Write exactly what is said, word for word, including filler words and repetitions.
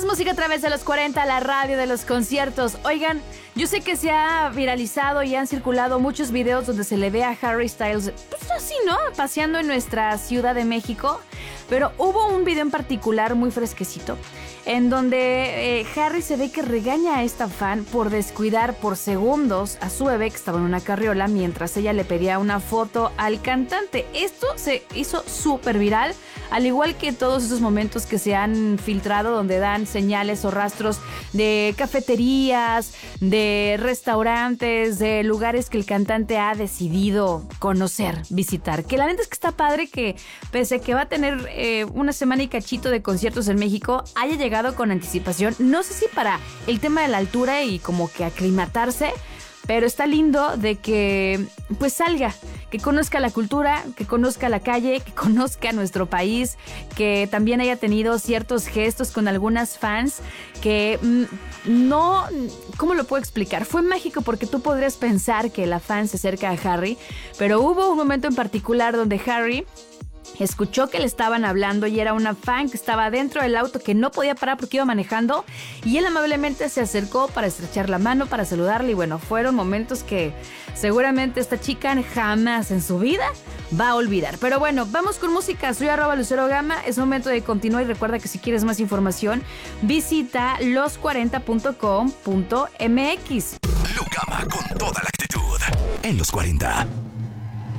música a través de los cuarenta, la radio de los conciertos. Oigan, yo sé que se ha viralizado y han circulado muchos videos donde se le ve a Harry Styles, pues así, ¿no? Paseando en nuestra Ciudad de México. Pero hubo un video en particular muy fresquecito en donde eh, Harry se ve que regaña a esta fan por descuidar por segundos a su bebé que estaba en una carriola mientras ella le pedía una foto al cantante. Esto se hizo súper viral, al igual que todos esos momentos que se han filtrado donde dan señales o rastros de cafeterías, de restaurantes, de lugares que el cantante ha decidido conocer, visitar. Que la neta es que está padre que pese a que va a tener eh, una semana y cachito de conciertos en México, haya llegado con anticipación, no sé si para el tema de la altura y como que aclimatarse, pero está lindo de que pues salga, que conozca la cultura, que conozca la calle, que conozca nuestro país, que también haya tenido ciertos gestos con algunas fans que mmm, no, ¿cómo lo puedo explicar? Fue mágico porque tú podrías pensar que la fan se acerca a Harry, pero hubo un momento en particular donde Harry escuchó que le estaban hablando y era una fan que estaba dentro del auto que no podía parar porque iba manejando y él amablemente se acercó para estrechar la mano, para saludarle y bueno, fueron momentos que seguramente esta chica jamás en su vida va a olvidar. Pero bueno, vamos con música. Soy arroba Lucero Gama, es momento de continuar y recuerda que si quieres más información visita los cuarenta punto com punto m x. Lucama con toda la actitud en los cuarenta.